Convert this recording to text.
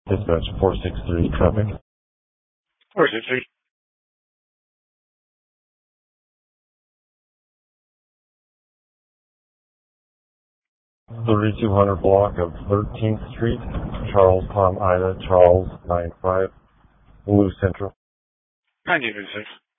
Dispatch 463 traffic. 463. 3200 block of 13th Street, Charles Tom Ida, Charles 95, Blue Central. 1956.